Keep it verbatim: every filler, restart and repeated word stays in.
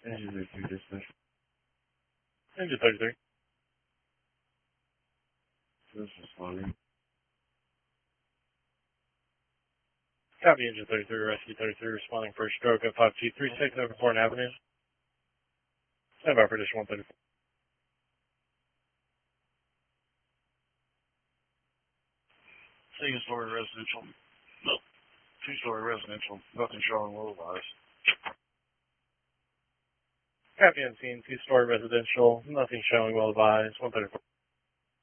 Engine thirty-three dispatch. Engine thirty-three. This is responding. Copy, Engine thirty-three, Rescue thirty-three, responding for a stroke at five two three six over Fort Avenue. Stand by for additional one thirty-four. Single story residential. No. Two story residential. Nothing showing low rise. Copy on scene, two-story residential, nothing showing well advised, one thirty-four.